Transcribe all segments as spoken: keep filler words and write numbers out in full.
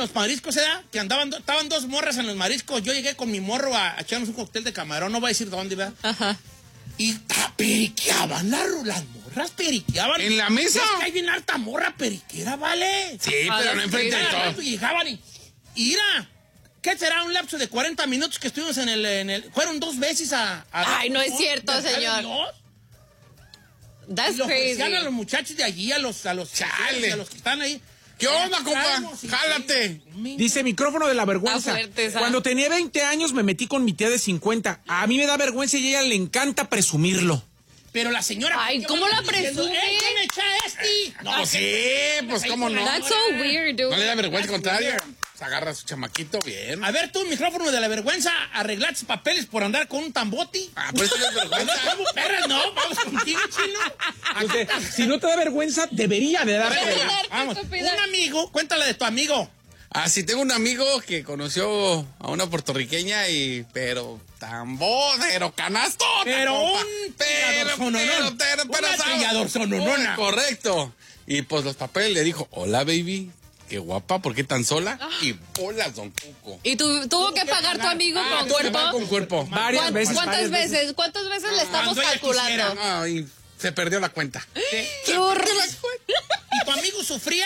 los mariscos, ¿eh? Que andaban, do, estaban dos morras en los mariscos. Yo llegué con mi morro a, a echarnos un cóctel de camarón, no voy a decir dónde, ¿verdad? Ajá. Y ta, periqueaban las, las morras, periqueaban. ¿En la mesa? Es que hay bien harta morra periquera, ¿vale? Sí, a pero no enfrente de todo. Y llegaban y, y mira, ¿qué será? Un lapso de cuarenta minutos que estuvimos en el... En el fueron dos veces a... a Ay, no es cierto, señor. That's y los crazy. a los muchachos de allí, a los, a los chales, a los que están ahí. ¿Qué onda, compa? Jálate. Dice, micrófono de la vergüenza. Fuerte, Cuando tenía veinte años me metí con mi tía de cincuenta. A mí me da vergüenza y a ella le encanta presumirlo. Pero la señora... Ay, ¿cómo la presume? ¡Eh, quién echa este! No, pues sí, pues cómo no. That's so weird, dude. No le da vergüenza, al contrario. Se agarra a su chamaquito bien. A ver, tú, micrófono de la vergüenza, arreglaste papeles por andar con un tamboti. Ah, pues eso es vergüenza. ¿Cómo, perras? No, vamos contigo, chino. Entonces, si no te da vergüenza, debería de darte vergüenza. Vamos, un amigo, cuéntale de tu amigo. Ah, sí, tengo un amigo que conoció a una puertorriqueña y... Pero... Tambo, pero canasto. Pero compa. un... Pero, pero, pero, pero... Un trillador sononona. Correcto. Y pues los papeles le dijo, hola, baby. Qué guapa, ¿por qué tan sola? Ah. Y bolas, don Cuco. ¿Y tú, tuvo que pagar tu amigo ah, con cuerpo? Con cuerpo. Varias ¿Cuántas veces. ¿Cuántas varias veces? veces? ¿Cuántas veces le estamos calculando? No, y se perdió la cuenta. ¿Qué? ¡Qué horror! ¿Y tu amigo sufría?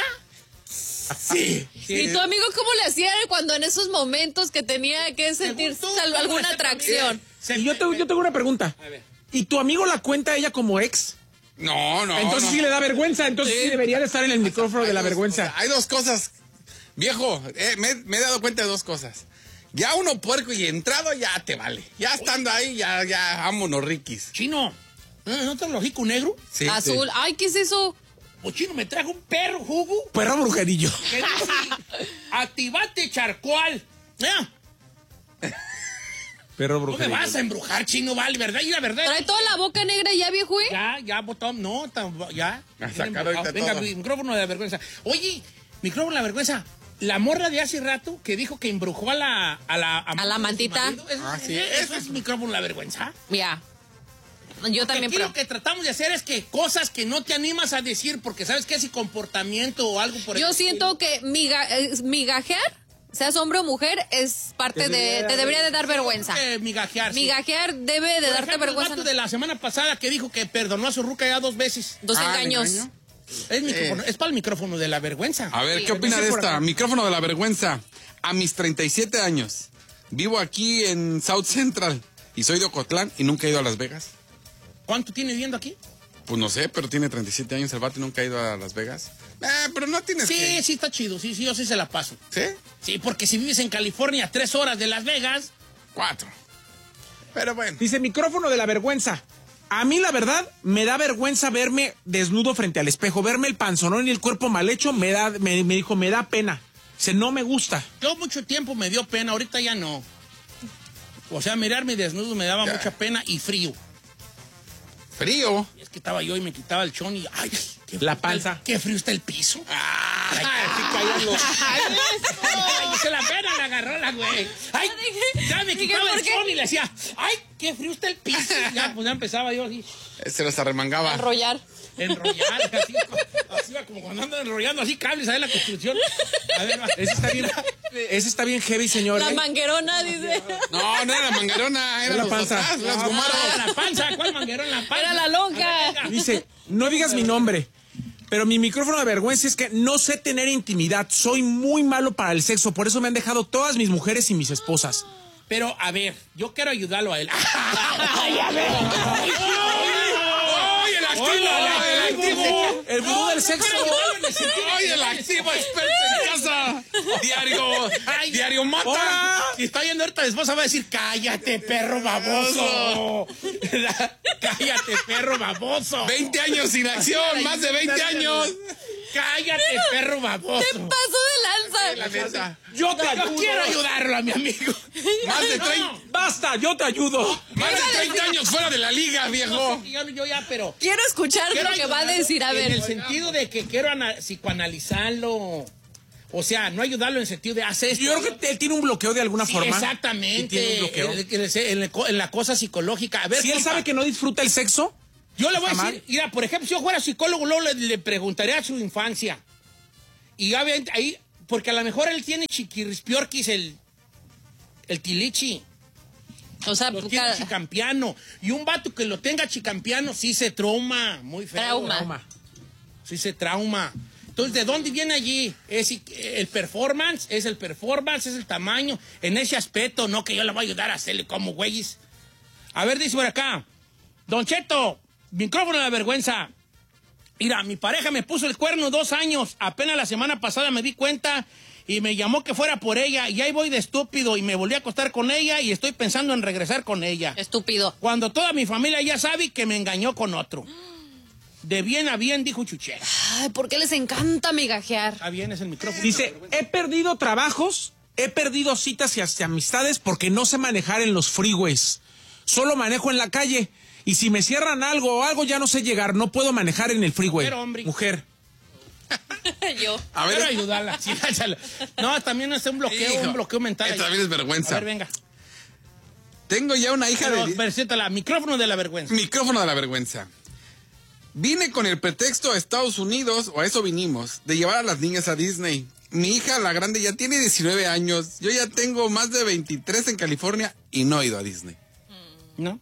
Sí. sí. ¿Y tu amigo cómo le hacía cuando en esos momentos que tenía que sentir alguna atracción? Y yo, te, yo tengo una pregunta. ¿Y tu amigo la cuenta a ella como ex? No, no. Entonces no. sí le da vergüenza, entonces sí, sí debería de estar en el micrófono de la dos, vergüenza. O sea, hay dos cosas. Viejo, eh, me, me he dado cuenta de dos cosas. Ya uno puerco y entrado ya te vale. Ya estando ahí, ya, ya, vámonos, riquis. Chino, ¿no te lo jico negro? Sí, Azul. sí. Ay, ¿qué es eso? O chino, me trajo un perro jugo. Perro brujerillo. Que dice, activate charcoal. ¿Eh? Perro No me brujerillo. vas a embrujar, chino, vale, ¿verdad? Y la verdad. ¿Trae toda la boca negra ya, viejo? ¿Eh? Ya, ya, botón, no, tam, ya. A sacar ahorita Venga, todo. micrófono de la vergüenza. Oye, micrófono de la vergüenza. La morra de hace rato que dijo que embrujó a la... A la, a la mantita. Marido, ¿eso, ah, sí, ¿Eso eso es micrófono de la vergüenza? Ya. Yo también. Aquí Pero... lo que tratamos de hacer es que cosas que no te animas a decir porque sabes que es y comportamiento o algo por el Yo estilo. siento que miga, eh, migajear, seas hombre o mujer, es parte Te de... debería Te debería de dar vergüenza. Eh, migajear, sí. Migajear debe de Por darte ejemplo, vergüenza. el vato de la semana pasada que dijo que perdonó a su ruca ya dos veces. Dos Ah, engaños. ¿engaño? Es, micrófono, es para el micrófono de la vergüenza. A ver, Sí, ¿qué opina dice de por esta? acá. Micrófono de la vergüenza. A mis treinta y siete años, vivo aquí en South Central y soy de Ocotlán y nunca he ido a Las Vegas. ¿Cuánto tiene viviendo aquí? Pues no sé, pero tiene treinta y siete años el vato y nunca ha ido a Las Vegas. Eh, pero no tienes Sí, que... sí está chido. Sí, sí, yo sí se la paso. ¿Sí? Sí, porque si vives en California a tres horas de Las Vegas... Cuatro. Pero bueno. Dice, micrófono de la vergüenza. A mí, la verdad, me da vergüenza verme desnudo frente al espejo. Verme el panzonón y el cuerpo mal hecho, me da, me, me dijo, me da pena. Dice, no me gusta. Yo mucho tiempo me dio pena, ahorita ya no. O sea, mirarme desnudo me daba Ya. mucha pena y frío. Frío. Y es que estaba yo y me quitaba el chón y... ¡Ay! Qué La frío panza. está el- ¡Qué frío está el piso! Ay, Ay, caían los... ¡Ay, se la pena la agarró la güey! ¡Ay! Ya me Dije, quitaba ¿por el qué? chón y le decía... ¡Ay, qué frío está el piso! Ya, pues ya empezaba yo así... Se los arremangaba. Enrollar. Enrollar, así, así como cuando andan enrollando así cables ahí en la construcción. A ver, va. Ese está bien, ese está bien heavy, señor. La ¿eh? manguerona, dice. No, no era la manguerona, era Era los panza. atrás, las Ah, gomaras. la panza, ¿cuál manguero en la panza? Era la lonja. A ver, venga. Dice, no digas mi nombre, pero mi micrófono de vergüenza es que no sé tener intimidad. Soy muy malo para el sexo, por eso me han dejado todas mis mujeres y mis esposas. Pero, a ver, yo quiero ayudarlo a él. ¡Ay, a ver! ¡Ay, el activo! Hola, ¡El activo! El gurú del sexo. ¡Ay, el activo experto en casa! Diario, Ay, diario mata. Hola. Si está yendo ahorita, la esposa va a decir, cállate, perro baboso. Cállate, perro baboso. veinte años sin acción, más de veinte años. Cállate, perro baboso. Te pasó de La lanza. neta. Yo te Yo ayudo. quiero ayudarlo a mi amigo. Más de No, treinta, Basta, yo te ayudo. más de treinta años fuera de la liga, no viejo. sé, yo, yo ya, pero... Quiero escuchar Quiero lo que va a ayudarlo decir. A En el ver. sentido de que quiero ana- psicoanalizarlo. O sea, no ayudarlo en el sentido de hacer esto. Yo creo que él tiene un bloqueo de alguna Sí, forma. exactamente. Sí, tiene un bloqueo. En, en- en- en la cosa psicológica. A ver, Si él compa, sabe que no disfruta el sexo, yo le voy a está decir, mal. mira, por ejemplo, si yo fuera psicólogo, luego le, le preguntaría a su infancia. Y ya ven, ahí porque a lo mejor él tiene chiquirispiorquis, el, el tilichi. O sea, Lo pues, tiene cada- chicampiano. Y un vato que lo tenga chicampiano sí se trauma. Muy feo. Trauma. Sí se trauma. Entonces, ¿de dónde viene allí? Es el performance, es el performance, es el tamaño. En ese aspecto, no que yo le voy a ayudar a hacerle como güeyes. A ver, dice por acá. Don Cheto, micrófono de la vergüenza. Mira, mi pareja me puso el cuerno dos años. Apenas la semana pasada me di cuenta y me llamó que fuera por ella. Y ahí voy de estúpido y me volví a acostar con ella y estoy pensando en regresar con ella. Estúpido. Cuando toda mi familia ya sabe que me engañó con otro. De bien a bien, dijo Chuchera. Ay, ¿por qué les encanta migajear? Está bien, es el micrófono. Dice, he perdido trabajos, he perdido citas y hasta amistades porque no sé manejar en los freeways. Solo manejo en la calle. Y si me cierran algo o algo, ya no sé llegar. No puedo manejar en el freeway. Mujer, hombre. Mujer. Yo. A ver, Quiero ayudarla. Sí, échale. No, también es un bloqueo, hijo, un bloqueo mental. esto también es vergüenza. A ver, venga. Tengo ya una hija Pero, de... preséntala, micrófono de la vergüenza. Micrófono de la vergüenza. Vine con el pretexto a Estados Unidos, o a eso vinimos, de llevar a las niñas a Disney. Mi hija, la grande, ya tiene diecinueve años. Yo ya tengo más de veintitrés en California y no he ido a Disney. ¿No?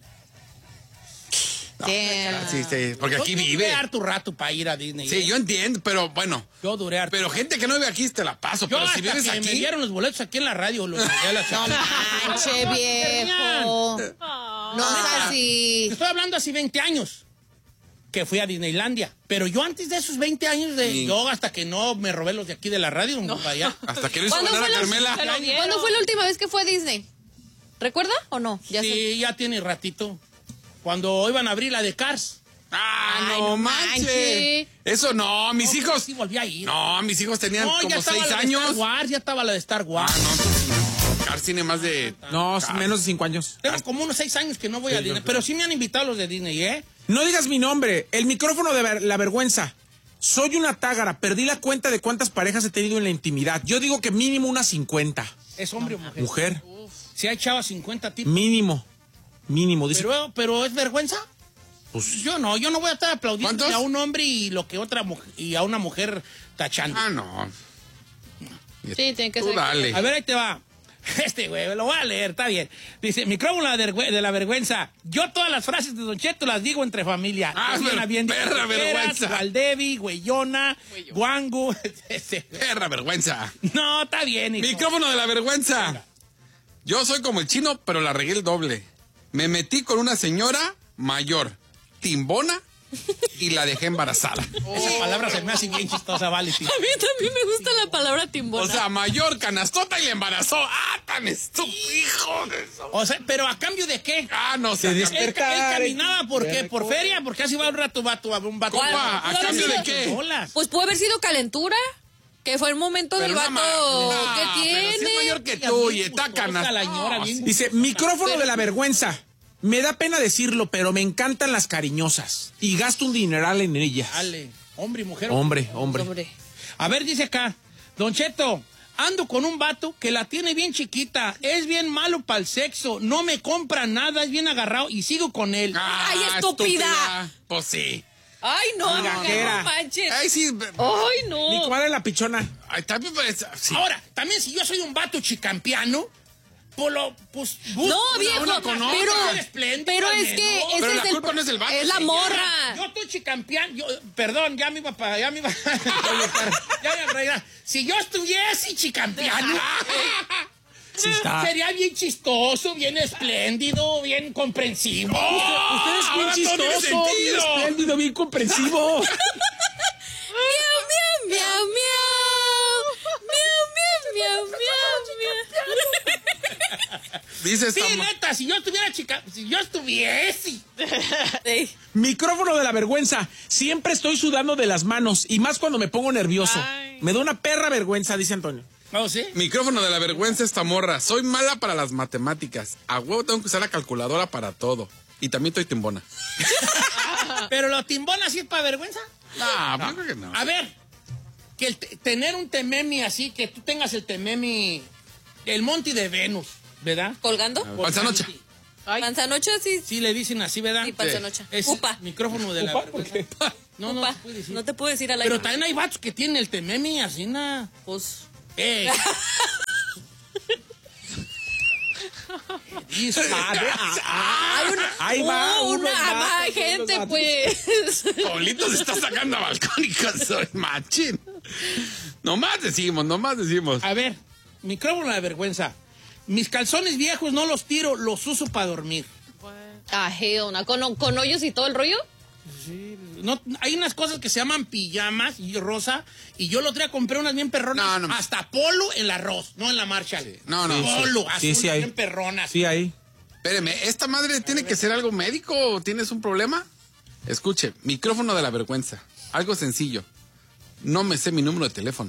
Damn. Sí, sí, porque aquí Yo vive. duré harto rato para ir a Disney. Sí, ¿eh? yo entiendo, pero bueno. Yo duré harto. Pero gente que no vive aquí te la paso. Yo Pero hasta si vives que me aquí. dieron los boletos aquí en la radio, los llegué a la chava. Manche, viejo. No es así. Te estoy hablando hace veinte años que fui a Disneylandia. Pero yo antes de esos veinte años, de Sí. yo hasta que no me robé los de aquí de la radio, no. para allá. Hasta que no hizo ¿Cuándo ganar a fue la- Carmela. se lo dieron? ¿Cuándo fue la última vez que fue a Disney? ¿Recuerda o no? Ya sé. Sí, ya tiene ratito. Cuando iban a abrir la de Cars. Ah, Ay, no no manches. manches. Eso no, mis No, hijos. Sí, volví a ir. No, mis hijos tenían No, ya como estaba seis la de años. Star Wars, ya estaba la de Star Wars. Ah, no, entonces no. Cars tiene más de. No, Cars. menos de cinco años. Tengo como unos seis años que no voy Sí, a Disney, yo- pero sí me han invitado los de Disney, ¿eh? No digas mi nombre. El micrófono de ver- la vergüenza. Soy una tágara. Perdí la cuenta de cuántas parejas he tenido en la intimidad. Yo digo que mínimo unas cincuenta. ¿Es hombre o mujer? Mujer. Se ha echado a cincuenta tipos. Mínimo. Mínimo. Dice, Pero, pero ¿es vergüenza? pues, Yo no, yo no voy a estar aplaudiendo ¿Cuántos? a un hombre y lo que otra mujer, y a una mujer tachando. Ah, no. Sí, tiene que Tú ser. dale. A ver, ahí te va. Este, güey, lo voy a leer, está bien. Dice, micrófono de, vergüe- de la vergüenza. Yo todas las frases de Don Cheto las digo entre familia. Ah, De bien ver- a bien. perra vergüenza. Valdevi, güeyona, guangu. Este, Perra vergüenza. no, está bien, hijo. Micrófono de la vergüenza. Yo soy como el chino, pero la regué el doble. Me metí con una señora mayor, timbona, y la dejé embarazada. Esa palabra se me hace bien chistosa, vale, tío. A mí también me gusta la palabra timbona. O sea, mayor, canastota y la embarazó. ¡Ah, tan estúpido! Hijo de eso! O sea, pero ¿a cambio de qué? Ah, no sé. Él, él caminaba, ¿por qué? ¿Por feria? Porque así va un rato, vato, un vato. ¿Cuál? ¿A ¿Pudo haber cambio de sido- qué? Bolas. Pues puede haber sido calentura. Que fue el momento del Pero vato. una ma- ¿Qué Ah, tiene? pero si es mayor que tú y está Gustosa canastota. la señora, bien dice, micrófono de la vergüenza. Me da pena decirlo, pero me encantan las cariñosas. Y gasto un dineral en ellas. Dale, hombre y mujer. Hombre, hombre. Hombre. A ver, dice acá, Don Cheto, ando con un vato que la tiene bien chiquita, es bien malo para el sexo, no me compra nada, es bien agarrado y sigo con él. Ah, ¡Ay, estúpida! Pues sí. Ay, no, Migajera. no manches. Ay, sí. Ay, Mi no. comadre la pichona. Ay, también parece. Sí. Ahora, también si yo soy un vato chicampiano, pues lo, pues... busco No, una- viejo, una con otra, pero, ser espléndido, pero al es que menos. ese Pero es la el culpa no es del vato, es la señora. morra. Yo estoy chicampeando, yo, perdón, ya me iba para, ya me iba, ya me iba a si yo estuviese chicampeano, Sí está. sería bien chistoso, bien espléndido, bien comprensivo. Usted es bien ahora todo tiene chistoso, bien sentido. espléndido, bien comprensivo. Miau, miau, miau, miau. Miau, miau, miau, miau. Dice Sí, esta. ma- neta, si yo estuviera chica, si yo estuviese. Ey. Micrófono de la vergüenza. Siempre estoy sudando de las manos y más cuando me pongo nervioso. Ay. Me da una perra vergüenza, dice Antonio. ¿No, sí? Micrófono de la vergüenza esta morra. Soy mala para las matemáticas. A huevo tengo que usar la calculadora para todo. Y también estoy timbona. Pero lo timbón así es para vergüenza. No, yo creo que no. A ver, que el te- tener un tememi así, que tú tengas el tememi, el monte de Venus, ¿verdad? ¿Colgando? Panzanocha. Panzanocha, sí. Sí le dicen así, ¿verdad? Sí, panzanocha. Es Upa. micrófono de la Upa, ¿por vergüenza. qué? No, no, Upa. se puede decir. No te puedo decir al aire. Pero también hay vatos que tienen el tememi así, na. Pues, ¡Ey! Dice, Hay una, Ahí va, uh, unos una datos, más unos gente, datos. pues. Pablito se está sacando a balcónicos, soy machín. Nomás decimos, nomás decimos. a ver, micrófono de vergüenza. Mis calzones viejos no los tiro, los uso para dormir. Ah, hell, no. ¿Con, con hoyos y todo el rollo? No, hay unas cosas que se llaman pijamas y rosa, y yo el otro día compré unas bien perronas, No, no. hasta polo en la Ross, no en la Marshall. No, no. Polo, Sí, azul, sí hay. bien perronas. Sí, ahí. Espéreme, ¿esta madre tiene que ser algo médico o tienes un problema? Escuche, micrófono de la vergüenza. Algo sencillo. No me sé mi número de teléfono.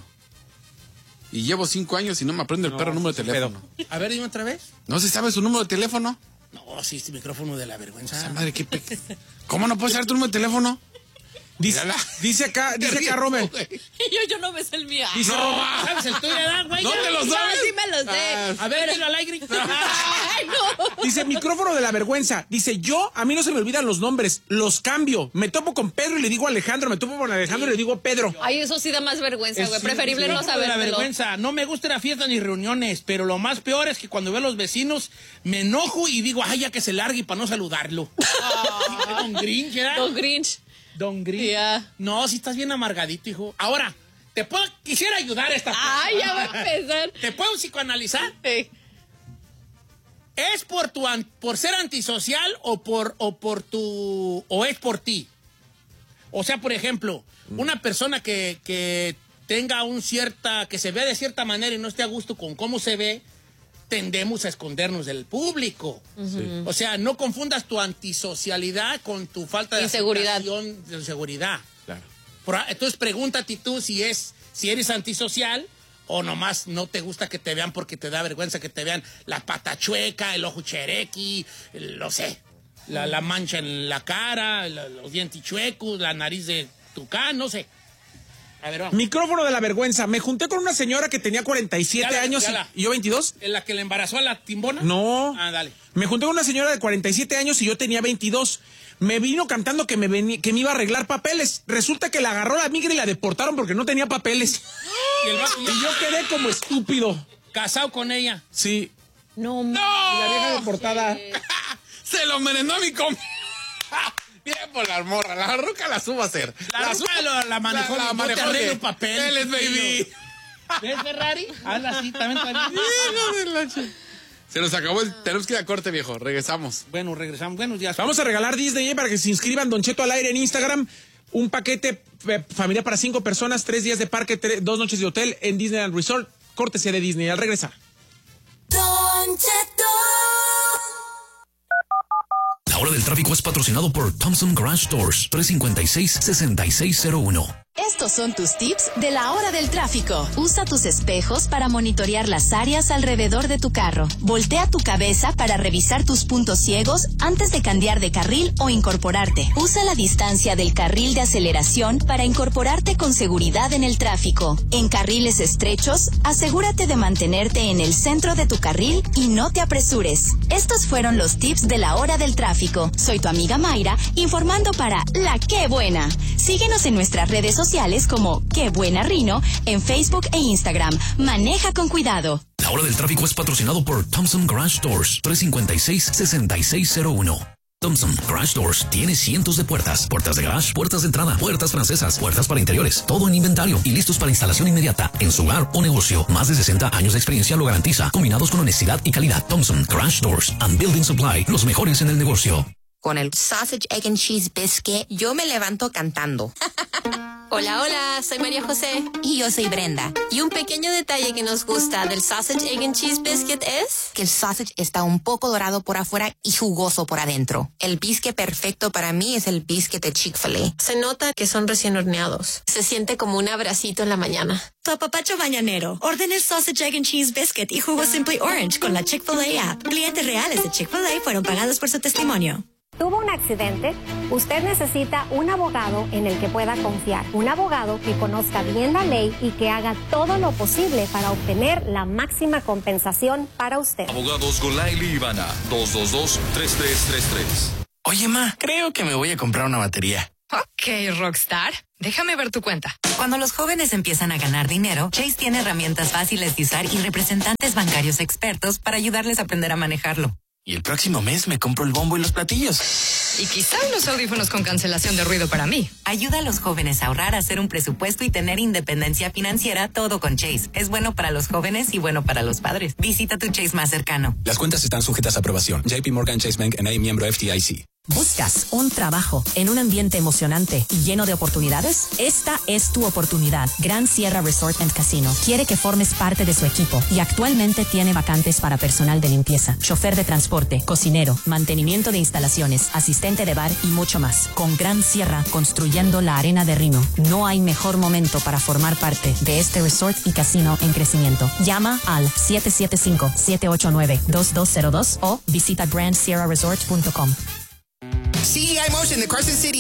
Y llevo cinco años y no me aprendo el perro número de teléfono. A ver, dime otra vez. ¿No se sabe su número de teléfono? No, sí, este micrófono de la vergüenza. Esa madre, qué pe... ¿Cómo no puedes saber tu número de teléfono? Dice, Mírala. dice acá, Te dice ríes, acá, Romer. güey. yo, yo no me sé el mío. Dice No, Romer. ¿sabes el tuyo, edad, güey? ¿No Ya. te lo No, sabes? sí me lo sé. A ver, dilo al aire. Ay, no. Dice, micrófono de la vergüenza. Dice, yo, a mí no se me olvidan los nombres, los cambio. Me topo con Pedro y le digo Alejandro, me topo con Alejandro y le digo Pedro. Ay, eso sí da más vergüenza, Es- güey. sí, Preferible sí. no De la sabértelo. vergüenza. No me gusta ir a fiestas ni reuniones, pero lo más peor es que cuando veo a los vecinos me enojo y digo, ay, ya que se largue para no saludarlo. Don Grinch, ¿verdad? Don Grinch. Don Grinch. Ya. No, si estás bien amargadito, hijo. Ahora, te puedo, quisiera ayudar a esta persona. Ay, ya va a empezar. ¿Te puedo psicoanalizar? Sí. ¿Es por tu an- por ser antisocial o por o por tu o es por ti? O sea, por ejemplo, una persona que, que tenga un cierta que se vea de cierta manera y no esté a gusto con cómo se ve, tendemos a escondernos del público. O sea, no confundas tu antisocialidad con tu falta de Inseguridad. aceptación de seguridad. Claro. Por- entonces pregúntate tú si es si eres antisocial o nomás no te gusta que te vean porque te da vergüenza que te vean la pata chueca, el ojo cherequi, el- no sé, la, la mancha en la cara, la- los dientes chuecos, la nariz de tucán, no sé. A ver, vamos. Micrófono de la vergüenza. Me junté con una señora que tenía cuarenta y siete Ya la- años ya y- la- y yo veintidós. ¿En la que le embarazó a la timbona? No. Ah, dale. Me junté con una señora de cuarenta y siete años y yo tenía veintidós. Me vino cantando que me, veni- que me iba a arreglar papeles. Resulta que la agarró la migra y la deportaron porque no tenía papeles. Y el vato Y yo quedé como estúpido. casado con ella. Sí. No, Y la vieja deportada. Se lo envenenó a mi compa. Bien por la morra, la ruca la subo a hacer. La, ruca la, la manejó, la- la yo te manejó arreglo de- papeles. Papeles, baby. ¿Ves, Ferrari? Habla así, también. también. Hijo de la ch- Se nos acabó, el- tenemos que ir a corte, viejo. Regresamos. Bueno, regresamos. Buenos días. Vamos a regalar Disney para que se inscriban Don Cheto al aire en Instagram. Un paquete eh, familiar para cinco personas, tres días de parque, tre- dos noches de hotel en Disneyland Resort. Cortesía de Disney. Al regresar. Don Cheto. La hora del tráfico es patrocinado por Thompson Garage Doors, tres cinco seis, seis seis cero uno. Estos son tus tips de la hora del tráfico. Usa tus espejos para monitorear las áreas alrededor de tu carro. Voltea tu cabeza para revisar tus puntos ciegos antes de cambiar de carril o incorporarte. Usa la distancia del carril de aceleración para incorporarte con seguridad en el tráfico. En carriles estrechos, asegúrate de mantenerte en el centro de tu carril y no te apresures. Estos fueron los tips de la hora del tráfico. Soy tu amiga Mayra, informando para La Qué Buena. Síguenos en nuestras redes sociales como Qué Buena Rino en Facebook e Instagram. Maneja con cuidado. La hora del tráfico es patrocinado por Thompson Garage Doors, tres cinco seis, seis seis cero uno. Thompson Garage Doors tiene cientos de puertas, puertas de garage, puertas de entrada, puertas francesas, puertas para interiores, todo en inventario y listos para instalación inmediata en su hogar o negocio. Más de sesenta años de experiencia lo garantiza, combinados con honestidad y calidad. Thompson Garage Doors and Building Supply, los mejores en el negocio. Con el Sausage, Egg and Cheese Biscuit, yo me levanto cantando. Hola, hola, soy María José. Y yo soy Brenda. Y un pequeño detalle que nos gusta del Sausage, Egg and Cheese Biscuit es... Que el sausage está un poco dorado por afuera y jugoso por adentro. El biscuit perfecto para mí es el biscuit de Chick-fil-A. Se nota que son recién horneados. Se siente como un abracito en la mañana. Tu apapacho mañanero. Orden el Sausage, Egg and Cheese Biscuit y jugo Simply Orange con la Chick-fil-A app. Clientes reales de Chick-fil-A fueron pagados por su testimonio. Tuvo un accidente, usted necesita un abogado en el que pueda confiar. Un abogado que conozca bien la ley y que haga todo lo posible para obtener la máxima compensación para usted. Abogados Golaili Ivana, dos dos dos, tres tres tres tres. Oye, ma, creo que me voy a comprar una batería. Ok, Rockstar. Déjame ver tu cuenta. Cuando los jóvenes empiezan a ganar dinero, Chase tiene herramientas fáciles de usar y representantes bancarios expertos para ayudarles a aprender a manejarlo. Y el próximo mes me compro el bombo y los platillos. Y quizá unos audífonos con cancelación de ruido para mí. Ayuda a los jóvenes a ahorrar, a hacer un presupuesto y tener independencia financiera, todo con Chase. Es bueno para los jóvenes y bueno para los padres. Visita tu Chase más cercano. Las cuentas están sujetas a aprobación. J P Morgan Chase Bank N A, miembro F D I C. ¿Buscas un trabajo en un ambiente emocionante y lleno de oportunidades? Esta es tu oportunidad. Gran Sierra Resort and Casino quiere que formes parte de su equipo y actualmente tiene vacantes para personal de limpieza, chofer de transporte, cocinero, mantenimiento de instalaciones, asistente de bar y mucho más. Con Gran Sierra construyendo la arena de Reno, no hay mejor momento para formar parte de este resort y casino en crecimiento. Llama al siete siete cinco, siete ocho nueve, dos dos cero dos o visita grand sierra resort punto com. C E I Motion de Carson City